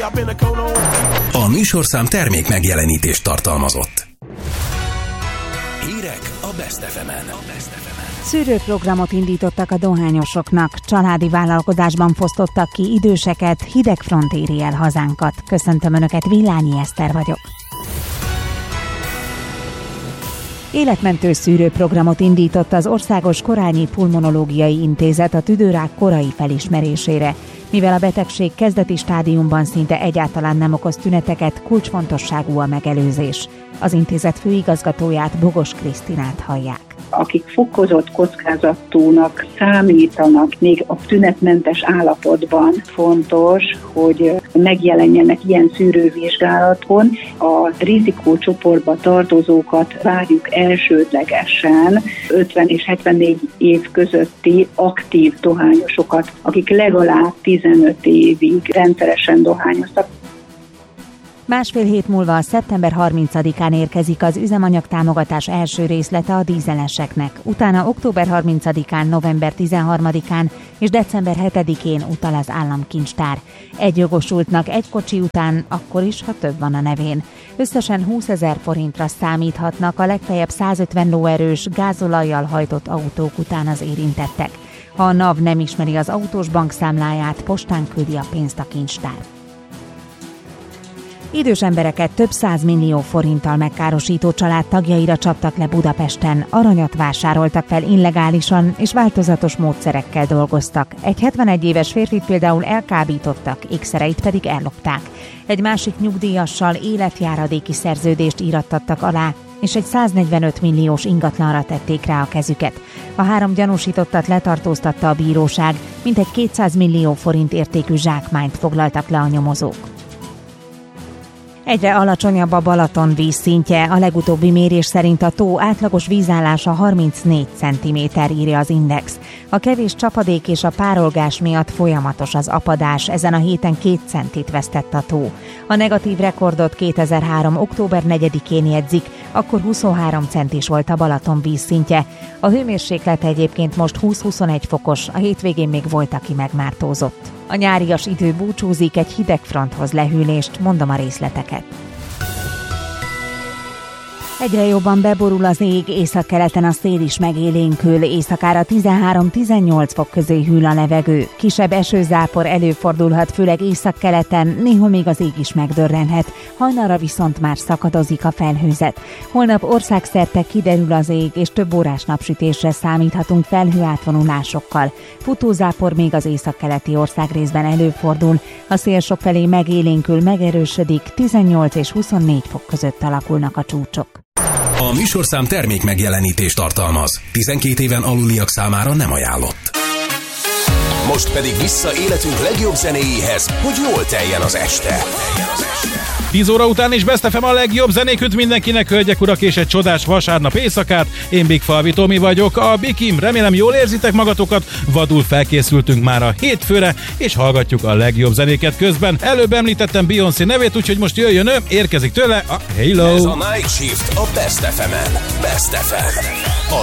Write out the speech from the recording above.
A műsorszám termék megjelenítést tartalmazott. Hírek a Best FM-en. Szűrőprogramot indítottak a dohányosoknak, családi vállalkozásban fosztottak ki időseket, hideg front éri el hazánkat. Köszöntöm Önöket, Villányi Eszter vagyok. Életmentő szűrőprogramot indított az Országos Korányi Pulmonológiai Intézet a tüdőrák korai felismerésére. Mivel a betegség kezdeti stádiumban szinte egyáltalán nem okoz tüneteket, kulcsfontosságú a megelőzés. Az intézet főigazgatóját, Bogos Krisztinát hallják. Akik fokozott kockázatúnak számítanak még a tünetmentes állapotban, fontos, hogy megjelenjenek ilyen szűrővizsgálaton. A rizikócsoportba tartozókat várjuk elsődlegesen 50 és 74 év közötti aktív dohányosokat, akik legalább 15 évig rendszeresen dohányoztak. Másfél hét múlva, szeptember 30-án érkezik az üzemanyagtámogatás első részlete a dízeleseknek. Utána október 30-án, november 13-án és december 7-én utal az államkincstár. Egy jogosultnak egy kocsi után, akkor is, ha több van a nevén. Összesen 20 000 forintra számíthatnak a legfeljebb 150 lóerős gázolajjal hajtott autók után az érintettek. Ha a NAV nem ismeri az autós bankszámláját, postán küldi a pénzt a kincstár. Idős embereket több 100 millió forinttal megkárosító család tagjaira csaptak le Budapesten, aranyat vásároltak fel illegálisan és változatos módszerekkel dolgoztak. Egy 71 éves férfit például elkábítottak, ékszereit pedig ellopták. Egy másik nyugdíjassal életjáradéki szerződést írattattak alá, és egy 145 milliós ingatlanra tették rá a kezüket. A 3 gyanúsítottat letartóztatta a bíróság, mintegy 200 millió forint értékű zsákmányt foglaltak le a nyomozók. Egyre alacsonyabb a Balaton vízszintje, a legutóbbi mérés szerint a tó átlagos vízállása 34 cm, írja az Index. A kevés csapadék és a párolgás miatt folyamatos az apadás, ezen a héten 2 centit vesztett a tó. A negatív rekordot 2003. október 4-én jegyzik, akkor 23 centis volt a Balaton vízszintje. A hőmérséklet egyébként most 20-21 fokos, a hétvégén még volt, aki megmártózott. A nyárias idő búcsúzik, egy hideg fronthoz lehűlést, mondom a részleteket. Egyre jobban beborul az ég, északkeleten a szél is megélénkül, éjszakára 13-18 fok közé hűl a levegő. Kisebb esőzápor előfordulhat, főleg északkeleten, néhol még az ég is megdörrenhet, hajnalra viszont már szakadozik a felhőzet. Holnap országszerte kiderül az ég, és több órás napsütésre számíthatunk felhőátvonulásokkal. Futózápor még az északkeleti országrészben előfordul, a szél sokfelé megélénkül, megerősödik, 18 és 24 fok között alakulnak a csúcsok. A műsorszám termék megjelenítést tartalmaz. 12 éven aluliak számára nem ajánlott. Most pedig vissza életünk legjobb zenéjéhez, hogy jól teljen az este. 10 óra után is Best FM a legjobb zenék mindenkinek, hölgyek, urak, és egy csodás vasárnap éjszakát. Én Big Falvi Tomi vagyok, a Bikim, remélem jól érzitek magatokat, vadul felkészültünk már a hétfőre, és hallgatjuk a legjobb zenéket közben. Előbb említettem Beyoncé nevét, úgyhogy most jöjjön ő, érkezik tőle a Halo. Ez a Night Shift a Best FM-en. Best FM.